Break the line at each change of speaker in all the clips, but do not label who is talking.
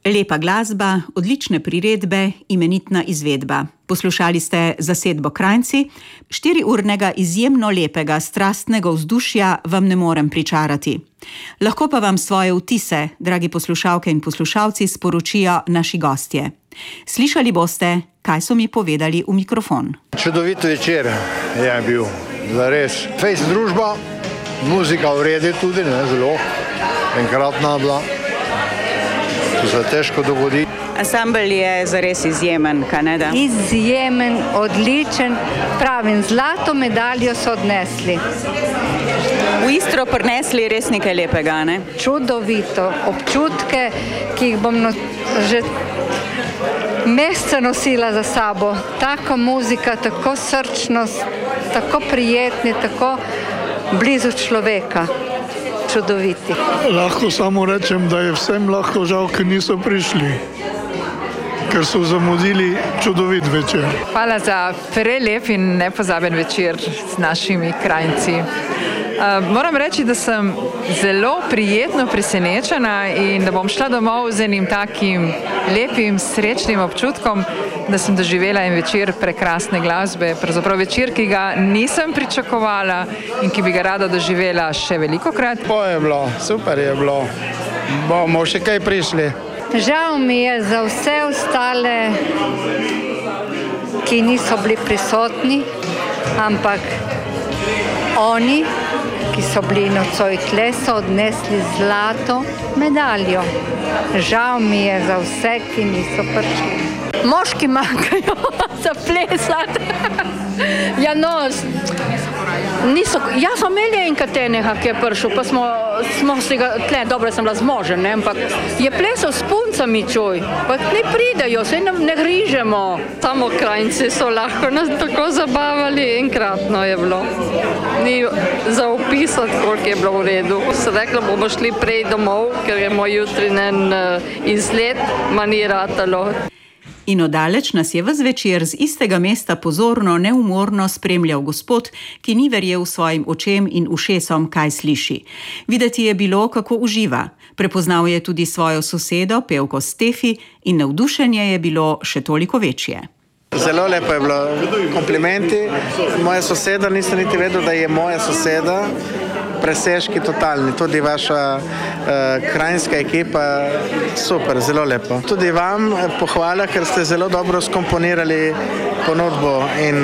Lepa glasba, odlične priredbe, imenitna izvedba. Poslušali ste zasedbo Kranjci, 4-urnega izjemno lepega, strastnega vzdušja vam ne morem pričarati. Lahko pa vam svoje vtise, dragi poslušalke in poslušalci, sporočijo naši gostje. Slišali boste, kaj so mi povedali v mikrofon.
Čudovit večer je bil, zares. Fejs družba, muzika v redu tudi, zelo enkratna bila. To se težko dogodi.
Ansambel je zares izjemen, kaj ne da?
Izjemen, odličen, pravim, zlato medaljo so odnesli.
V Istro prinesli res nekaj lepega, ne?
Čudovito, občutke, ki jih bom že mesece nosila za sabo. Taka muzika, tako srčnost, tako prijetni, tako blizu človeka. Čudoviti.
Lahko samo rečem, da je vsem lahko žal, ki niso prišli, ker so zamudili čudovit večer.
Hvala za prelep in nepozaben večer s našimi Kranjci. Moram reči, da sem zelo prijetno presenečena in da bom šla domov z enim takim lepim, srečnim občutkom, da sem doživela en večer prekrasne glasbe, pravzaprav večer, ki ga nisem pričakovala in ki bi ga rada doživela še velikokrat.
Je bilo, super je bilo. Bomo še kaj prišli.
Žal mi je za vse ostale, ki niso bili prisotni, ampak oni, ki so bili nocoj tle, so odnesli zlato medaljo. Žal mi je za vse, ki niso prišli. Moški manjkajo za plesati. Ja, no, jaz sem imela enkrat enega, ki je prišel, pa smo si ga tle, dobro sem bila zmožen, ampak je plesal s puncami, čuj, pa ne pridejo, se ne grižemo. Samo Kranjci so lahko nas tako zabavali, enkratno je bilo. Ni za opisati, koliko je bilo v redu. Se rekla, bomo šli prej domov, ker je moj jutrinen izlet, ma ni ratalo.
In odaleč nas je ves večer z istega mesta pozorno, neumorno spremljal gospod, ki ni verjel svojim očem in ušesom, kaj sliši. Videti je bilo, kako uživa. Prepoznal je tudi svojo sosedo, pevko Stefi, in navdušenje je bilo še toliko večje.
Zelo lepo je bilo, komplimenti. Moja soseda, nisem niti vedel, da je moja soseda. Presežki totalni, tudi vaša kranjska ekipa, super, zelo lepo. Tudi vam pohvala, ker ste zelo dobro skomponirali ponudbo in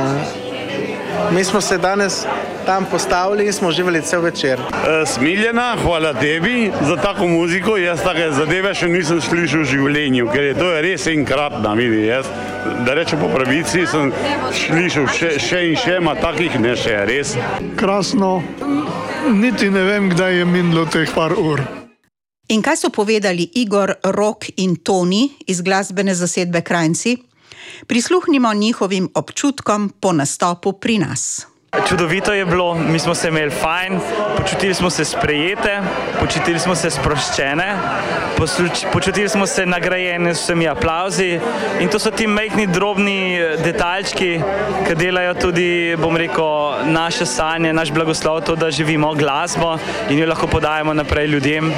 mi smo se danes tam postavili in smo uživali cel večer.
Smiljana, hvala tebi za tako muziko. Jaz take zadeve še nisem slišal v življenju, ker to je res enkratna, vidi. Jaz, da rečem po pravici, sem slišal še in še, ma takih ne še, res.
Krasno, niti ne vem, kdaj je minilo teh par ur.
In kaj so povedali Igor, Rok in Toni iz glasbene zasedbe Kranjci? Prisluhnimo njihovim občutkom po nastopu pri nas.
Čudovito je bilo, mi smo se imeli fajn, počutili smo se sprejete, počutili smo se sproščene, počutili smo se nagrajene s vsemi aplavzi in to so ti majhni drobni detaljčki, ki delajo tudi, bom rekel, naše sanje, naš blagoslov, to, da živimo glasbo in jo lahko podajamo naprej ljudem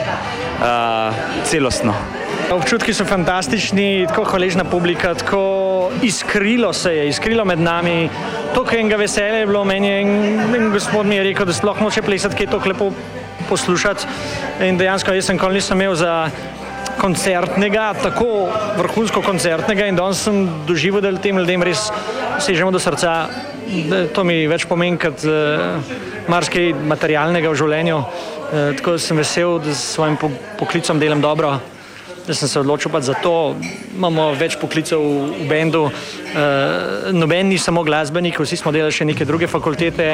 celostno.
Občutki so fantastični, tako hvaležna publika, tako iskrilo med nami. Toliko enega veselja je bilo, meni en gospod mi je rekel, da sploh noče plesati, kaj je toliko lepo poslušati. In dejansko jaz sem nikoli nisem imel za koncertnega, tako vrhunsko koncertnega in danes sem doživel, da tem ljudem res sežemo do srca. To mi več pomeni kot marsikaj materialnega v življenju. Tako sem vesel, da s svojim poklicom delam dobro. Da sem se odločil pa za to, imamo več poklicev v bendu, noben ni samo glasbenik, vsi smo delali še neke druge fakultete,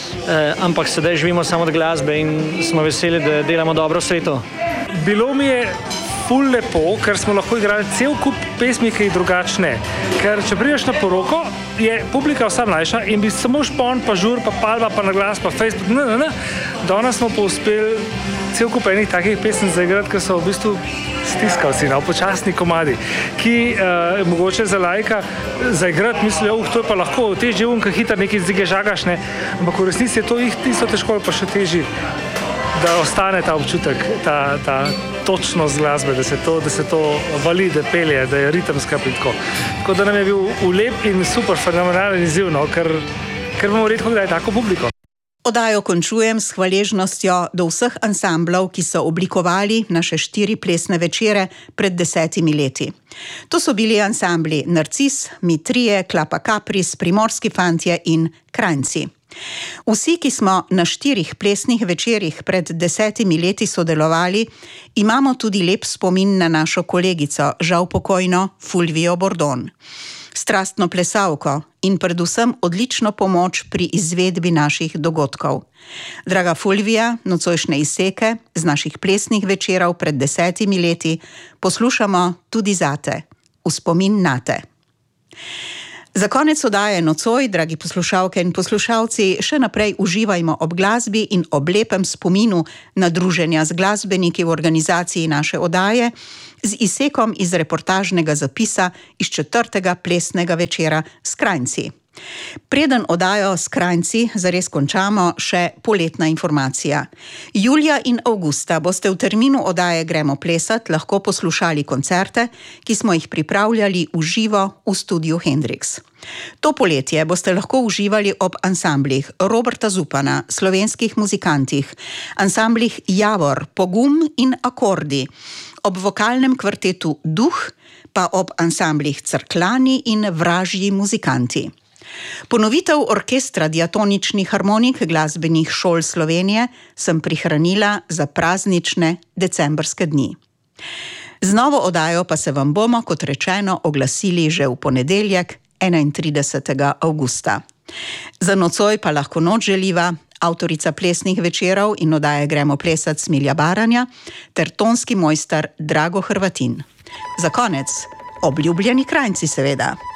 ampak sedaj živimo samo od glasbe in smo veseli, da delamo dobro svetu.
Bilo mi je ful lepo, ker smo lahko igrali cel kup pesmi, ki jih drugačne. Ker če prideš na poroko, je publika vsa mlajša in bi samo špon, pa žur, pa palba, pa naglas, pa Facebook, Danes smo pa uspeli cel kup enih takih pesem zaigrati, ki so v bistvu stiskavci, počasni komadi, ki mogoče za laika zaigrati mislijo, to je pa lahko težje ki hiter nekaj zige žagaš, ampak v resnici je to isto težko ali pa še težje. da ostane ta občutek, ta točnost glasbe, da se to vali, da pelje, da je ritemska pitko. Tako da nam je bil lep in super fenomenalen izziv, no, ker bomo redko gledali tako publiko.
Oddajo končujem s hvaležnostjo do vseh ansamblov, ki so oblikovali naše 4 plesne večere pred 10 leti. To so bili ansambli Narcis, Mi trije, Klapa Kapris, Primorski fantje in Kranjci. Vsi, ki smo na 4 plesnih večerih pred 10 leti sodelovali, imamo tudi lep spomin na našo kolegico, žal pokojno Fulvijo Bordon. Strastno plesalko in predvsem odlično pomoč pri izvedbi naših dogodkov. Draga Fulvija, nocojšnje izseke z naših plesnih večerov pred 10 leti poslušamo tudi zate, v spomin nate. Za konec oddaje nocoj, dragi poslušalke in poslušalci, še naprej uživajmo ob glasbi in ob lepem spominu na druženja z glasbeniki v organizaciji naše oddaje z izsekom iz reportažnega zapisa iz 4. plesnega večera s Kranjci. Preden oddajo s Kranjci zares končamo, še poletna informacija. Julija in avgusta boste v terminu oddaje Gremo plesat lahko poslušali koncerte, ki smo jih pripravljali v živo v studiu Hendrix. To poletje boste lahko uživali ob ansamblih Roberta Zupana, slovenskih muzikantih, ansamblih Javor, Pogum in Akordi, ob vokalnem kvartetu Duh, pa ob ansamblih Crklani in Vražji muzikanti. Ponovitev orkestra diatoničnih harmonik glasbenih šol Slovenije sem prihranila za praznične decembrske dni. Z novo oddajo pa se vam bomo, kot rečeno, oglasili že v ponedeljek, 31. avgusta. Za nocoj pa lahko noč želiva avtorica plesnih večerov in oddaje Gremo plesat Smilja Baranja ter tonski mojster Drago Hrvatin. Za konec, obljubljeni Kranjci seveda.